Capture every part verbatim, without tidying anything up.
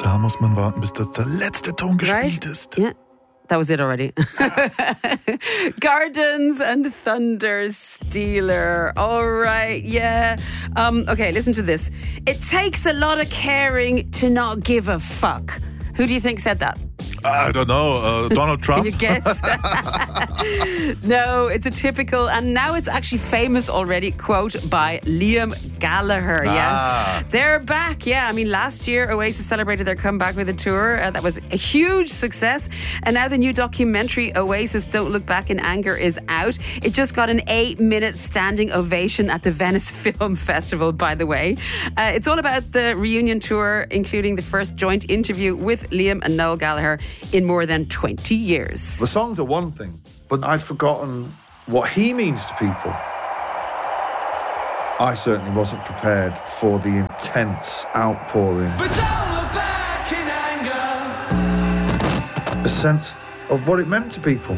Da muss man warten, bis das der letzte Ton gespielt right? ist. Yeah. That was it already. Gardens and Thunder Stealer. All right, yeah. Um, okay, listen to this. It takes a lot of caring to not give a fuck. Who do you think said that? I don't know, uh, Donald Trump? Can you guess? No, it's a typical, and now it's actually famous already, quote by Liam Gallagher. Yeah, Ah. they're back. Yeah, I mean, last year Oasis celebrated their comeback with a tour uh, that was a huge success, and now the new documentary Oasis Don't Look Back in Anger is out. It just got an eight-minute standing ovation at the Venice Film Festival, by the way. Uh, it's all about the reunion tour, including the first joint interview with Liam and Noel Gallagher in more than twenty years. The songs are one thing, but I'd forgotten what he means to people. I certainly wasn't prepared for the intense outpouring. But don't look back in anger. A sense of what it meant to people.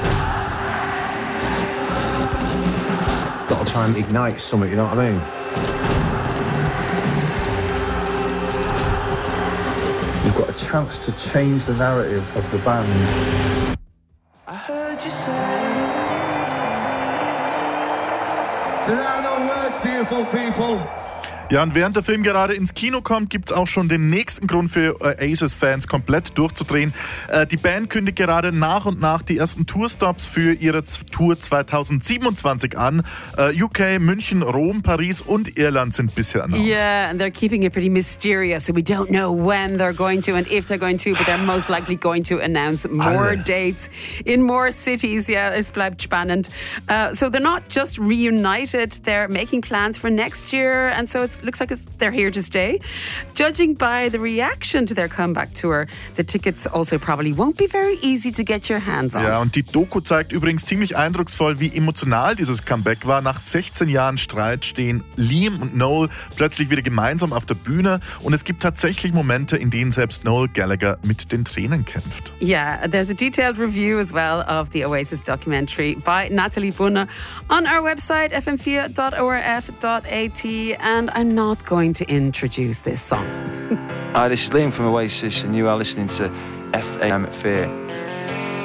Got to try and ignite something, you know what I mean? You've got a chance to change the narrative of the band. I heard you say. There are no words, beautiful people. Ja, und während der Film gerade ins Kino kommt, gibt es auch schon den nächsten Grund für Oasis-Fans komplett durchzudrehen. Äh, die Band kündigt gerade nach und nach die ersten Tourstops für ihre Tour zwanzig siebenundzwanzig an. Äh, U K, München, Rom, Paris und Irland sind bisher announced. Yeah, and they're keeping it pretty mysterious, so we don't know when they're going to and if they're going to, but they're most likely going to announce more Alle. dates in more cities. Yeah, es bleibt spannend. Uh, so they're not just reunited, they're making plans for next year, and so it looks like it's, they're here to stay. Judging by the reaction to their comeback tour, the tickets also probably won't be very easy to get your hands on. Ja, und die Doku zeigt übrigens ziemlich eindrucksvoll, wie emotional dieses Comeback war. Nach sechzehn Jahren Streit stehen Liam und Noel plötzlich wieder gemeinsam auf der Bühne und es gibt tatsächlich Momente, in denen selbst Noel Gallagher mit den Tränen kämpft. Yeah, there's a detailed review as well of the Oasis documentary by Natalie Bunner on our website f m four dot o r f dot a t, and I'm not going to introduce this song. Hi, this is Liam from Oasis and you are listening to F M four.